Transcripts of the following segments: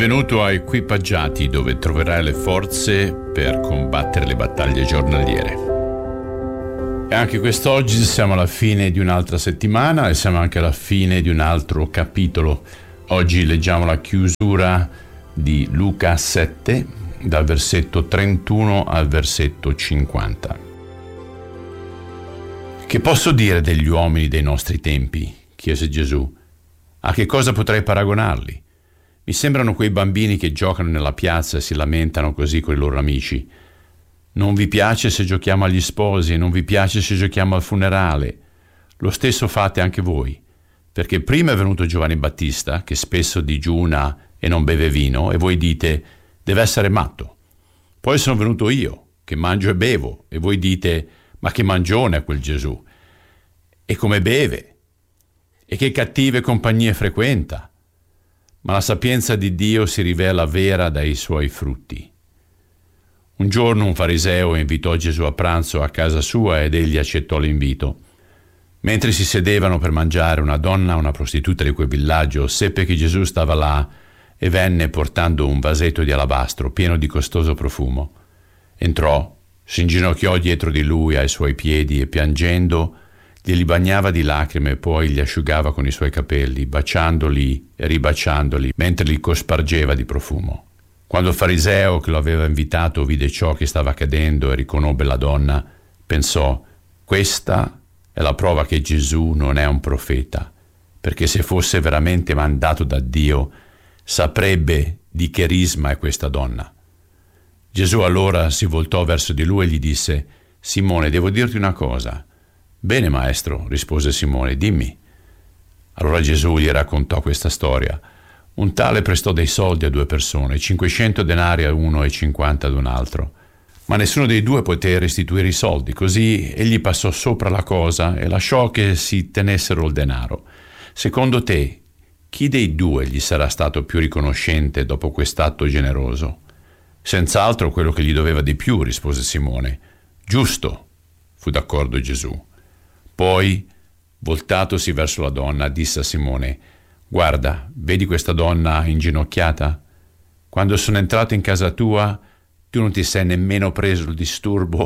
Benvenuto a Equipaggiati, dove troverai le forze per combattere le battaglie giornaliere. E anche quest'oggi siamo alla fine di un'altra settimana e siamo anche alla fine di un altro capitolo. Oggi leggiamo la chiusura di Luca 7, dal versetto 31 al versetto 50. Che posso dire degli uomini dei nostri tempi? Chiese Gesù. A che cosa potrei paragonarli? Mi sembrano quei bambini che giocano nella piazza e si lamentano così con i loro amici. Non vi piace se giochiamo agli sposi e non vi piace se giochiamo al funerale. Lo stesso fate anche voi, perché prima è venuto Giovanni Battista, che spesso digiuna e non beve vino, e voi dite, deve essere matto. Poi sono venuto io, che mangio e bevo, e voi dite, ma che mangione è quel Gesù? E come beve? E che cattive compagnie frequenta? Ma la sapienza di Dio si rivela vera dai suoi frutti. Un giorno un fariseo invitò Gesù a pranzo a casa sua ed egli accettò l'invito. Mentre si sedevano per mangiare, una donna, una prostituta di quel villaggio, seppe che Gesù stava là e venne portando un vasetto di alabastro pieno di costoso profumo. Entrò, si inginocchiò dietro di lui ai suoi piedi e piangendo glieli bagnava di lacrime e poi li asciugava con i suoi capelli, baciandoli e ribaciandoli, mentre li cospargeva di profumo. Quando il fariseo che lo aveva invitato vide ciò che stava accadendo e riconobbe la donna, pensò, questa è la prova che Gesù non è un profeta, perché se fosse veramente mandato da Dio, saprebbe di che risma è questa donna. Gesù allora si voltò verso di lui e gli disse, Simone, devo dirti una cosa. Bene, maestro, rispose Simone, dimmi. Allora Gesù gli raccontò questa storia. Un tale prestò dei soldi a 2 persone, 500 denari a uno e 50 ad un altro. Ma nessuno dei due poté restituire i soldi, così egli passò sopra la cosa e lasciò che si tenessero il denaro. Secondo te, chi dei due gli sarà stato più riconoscente dopo quest'atto generoso? Senz'altro quello che gli doveva di più, rispose Simone. Giusto, fu d'accordo Gesù. Poi, voltatosi verso la donna, disse a Simone, guarda, vedi questa donna inginocchiata? Quando sono entrato in casa tua, tu non ti sei nemmeno preso il disturbo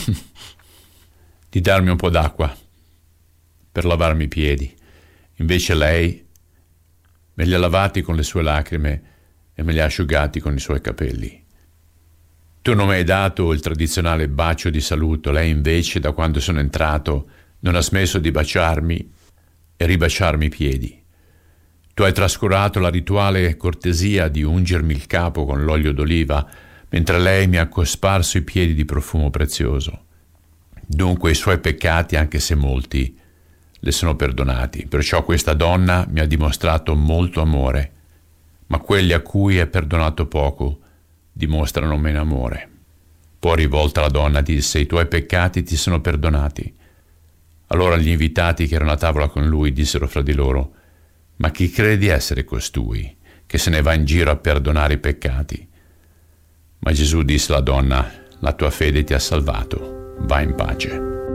di darmi un po' d'acqua per lavarmi i piedi. Invece lei me li ha lavati con le sue lacrime e me li ha asciugati con i suoi capelli. Tu non mi hai dato il tradizionale bacio di saluto, lei invece, da quando sono entrato, non ha smesso di baciarmi e ribaciarmi i piedi. Tu hai trascurato la rituale cortesia di ungermi il capo con l'olio d'oliva, mentre lei mi ha cosparso i piedi di profumo prezioso. Dunque i suoi peccati, anche se molti, le sono perdonati. Perciò questa donna mi ha dimostrato molto amore, ma quelli a cui è perdonato poco dimostrano meno amore. Poi rivolta alla donna disse, i tuoi peccati ti sono perdonati. Allora gli invitati che erano a tavola con lui dissero fra di loro, ma chi crede di essere costui, che se ne va in giro a perdonare i peccati? Ma Gesù disse alla donna, la tua fede ti ha salvato, va in pace.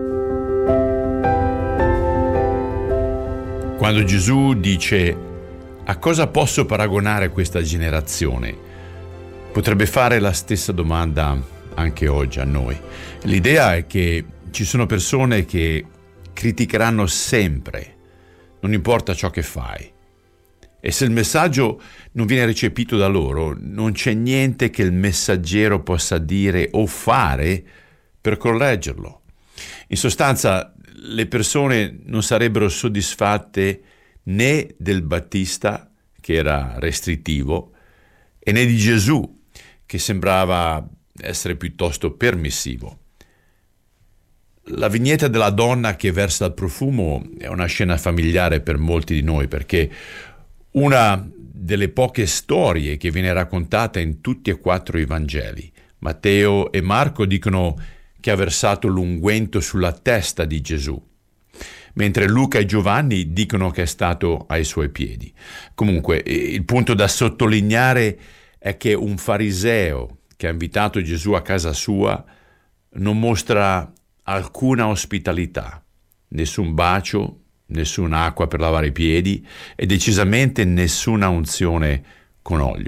Quando Gesù dice, a cosa posso paragonare questa generazione? Potrebbe fare la stessa domanda anche oggi a noi. L'idea è che ci sono persone che criticheranno sempre, non importa ciò che fai. E se il messaggio non viene recepito da loro, non c'è niente che il messaggero possa dire o fare per correggerlo. In sostanza, le persone non sarebbero soddisfatte né del Battista, che era restrittivo, e né di Gesù, che sembrava essere piuttosto permissivo. La vignetta della donna che versa il profumo è una scena familiare per molti di noi, perché una delle poche storie che viene raccontata in tutti e 4 i Vangeli. Matteo e Marco dicono che ha versato l'unguento sulla testa di Gesù, mentre Luca e Giovanni dicono che è stato ai suoi piedi. Comunque, il punto da sottolineare è che un fariseo che ha invitato Gesù a casa sua non mostra alcuna ospitalità, nessun bacio, nessuna acqua per lavare i piedi e decisamente nessuna unzione con olio.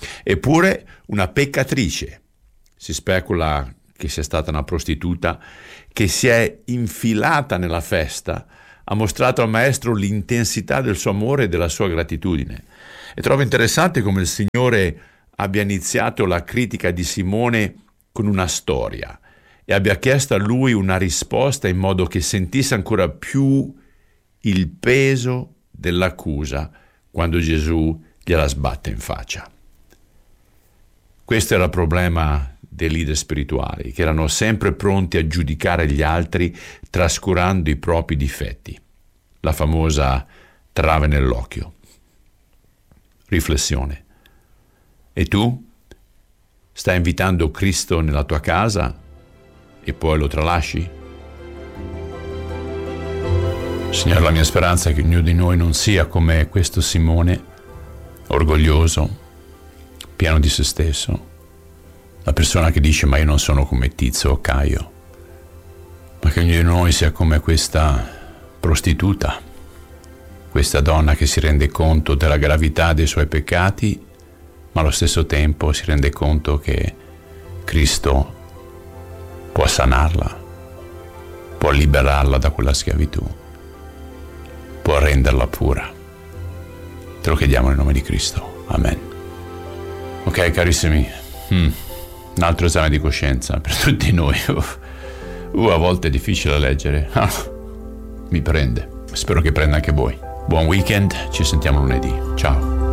Eppure una peccatrice, si specula che sia stata una prostituta, che si è infilata nella festa, ha mostrato al maestro l'intensità del suo amore e della sua gratitudine. E trovo interessante come il Signore abbia iniziato la critica di Simone con una storia e abbia chiesto a lui una risposta in modo che sentisse ancora più il peso dell'accusa quando Gesù gliela sbatte in faccia. Questo era il problema dei leader spirituali, che erano sempre pronti a giudicare gli altri trascurando i propri difetti. La famosa trave nell'occhio. Riflessione. E tu? Stai invitando Cristo nella tua casa e poi lo tralasci? Signore, la mia speranza è che ognuno di noi non sia come questo Simone, orgoglioso, pieno di se stesso, la persona che dice ma io non sono come Tizio o Caio, ma che ognuno di noi sia come questa prostituta, questa donna che si rende conto della gravità dei suoi peccati, ma allo stesso tempo si rende conto che Cristo può sanarla, può liberarla da quella schiavitù, può renderla pura. Te lo chiediamo nel nome di Cristo. Amen. Ok, carissimi, un altro esame di coscienza per tutti noi. A volte è difficile da leggere. Mi prende. Spero che prenda anche voi. Buon weekend, ci sentiamo lunedì. Ciao.